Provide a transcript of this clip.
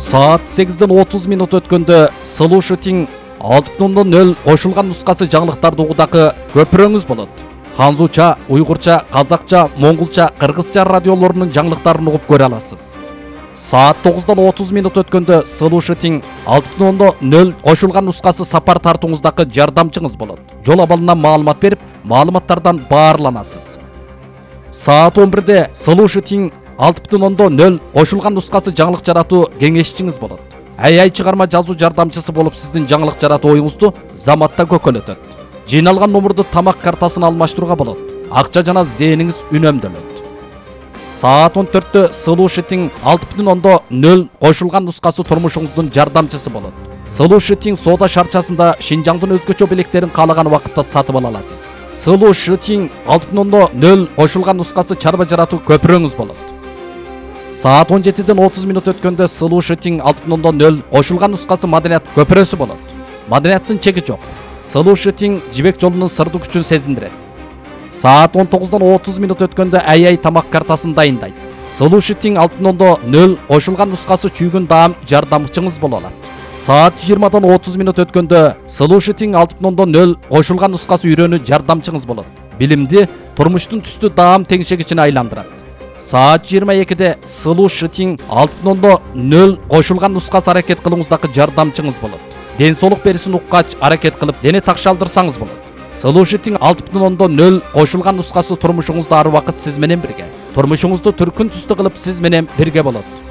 Saat 8:30 өткөндө Слушатин 6.0 кошулган нускасы жаңылыктарды угудагы көпүрөңүз болот. Ханзуча, уйгурча, казакча, монголча, кыргызча радиолорунун жаңылыктарын угуп көрө аласыз. Saat 9:30 өткөндө Слушатин 6.0 кошулган нускасы сапар тартууңуздагы жардамчыңыз болот. Жол абалынан маалымат берип, маалыматтардан баарланасыз. Saat 11-де Слушатин 6.0 кошулган нускасы жаңылык жаратуу кеңешчиңиз болот. Ай чыгарма жазуу жардамчысы болуп сиздин жаңылык жаратуу оюңузду заматта көкөлөтөт. Жыйналган номурду тамак картасына алмаштырууга болот. Акча жана зээниңиз үнөмдөлөт. Saat 14-тө Слушатин 6.0 кошулган нускасы турмушуңуздун жардамчысы болот. Слушатин соода шарчасында Шинжаңдын өзгөчө белектерин каалаган убакытта сатып ала аласыз. Слушатин 6.0 кошулган нускасы чарба жаратуу көпүрөңүз болот. Saat 17:30 өткөндө Слушатин 6.0 кошулган нускасы маданият көпүрөсү болот. Маданияттын чеги жок. Слушатин жибек жолунун сырдуу күчүн сезиндирет. Saat 19:30 өткөндө ай тамак картасын дайындайт. Слушатин 6.0 кошулган нускасы чүйгүн даам жардамчыңыз боло алат. Saat 20:30 өткөндө Слушатин 6.0 кошулган нускасы үйрөнүү жардамчыңыз болот. Билимди турмуштун түстүү даам теңшегичине айландырат. Saat 22-де Слушатин 6.0 кошулган нускасы аракет кылууңуздагы жардамчыңыз болот. Ден соолук берисин уккач аракет кылып дене такшалдырсаңыз болот. Слушатин 6.0 кошулган нускасы турмушуңузда ар убакыт сиз менен бирге. Турмушуңузду түркүн түстүү кылып сиз менен бирге болот.